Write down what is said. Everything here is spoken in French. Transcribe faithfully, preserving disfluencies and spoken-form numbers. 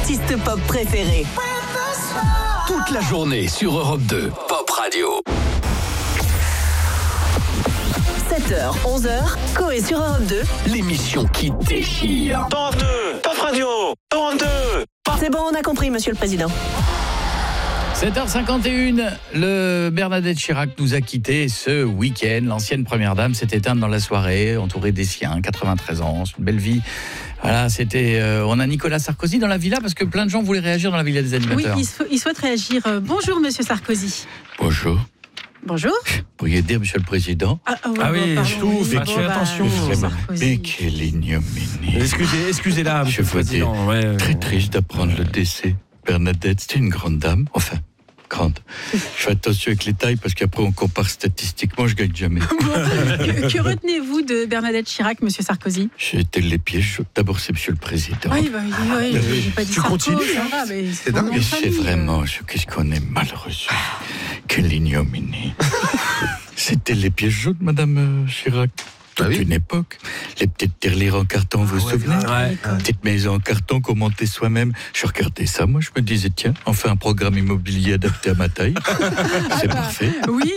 artistes pop préférés. Toute la journée sur Europe deux, Pop Radio. sept heures, onze heures, Coé sur Europe deux. L'émission qui déchire. Europe deux, Pop Radio, Europe deux. C'est bon, on a compris, monsieur le président. sept heures cinquante et une, le Bernadette Chirac nous a quittés ce week-end. L'ancienne première dame s'est éteinte dans la soirée, entourée des siens, quatre-vingt-treize ans, c'est une belle vie. Voilà, c'était. Euh, on a Nicolas Sarkozy dans la villa parce que plein de gens voulaient réagir dans la villa des animateurs. Oui, il, so- il souhaite réagir. Euh, bonjour, monsieur Sarkozy. Bonjour. Bonjour. Vous pourriez dire, monsieur le président? Ah, ah, ouais, Ah oui, pardon, je trouve, oui, faites bon, bah, attention. monsieur Vraiment. Sarkozy. Mais quelle ignominie. Excusez, excusez-la, monsieur Je le veux dire, président. Ouais, très ouais. triste d'apprendre le décès. Bernadette, c'était une grande dame. Enfin, grande. Je fais attention avec les tailles parce qu'après on compare statistiquement, je gagne jamais. Bon, que, que retenez-vous de Bernadette Chirac, monsieur Sarkozy? J'ai été les pieds chauds. D'abord, c'est monsieur le président. Oui, bah, oui, oui, oui. j'ai pas dit Tu Sarko, continues, ça hein. va, mais C'est mon dingue. nom de Mais c'est famille, euh. vraiment, je- qu'est-ce qu'on est malheureux. Quelle ignominie. C'était les pièces jaunes, madame euh, Chirac. Toute Ah oui. une époque. Les petites tirelires en carton, vous vous souvenez? Ouais. Petite maison en carton qu'on montait soi-même. Je regardais ça, moi, je me disais, tiens, on fait un programme immobilier adapté à ma taille. C'est Ah bah, parfait. Oui,